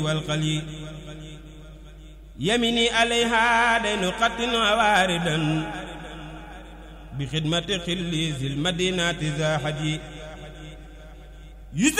والقلي يميني عليها دين قط واردا بخدمة خلي ذي المدينة زاحدي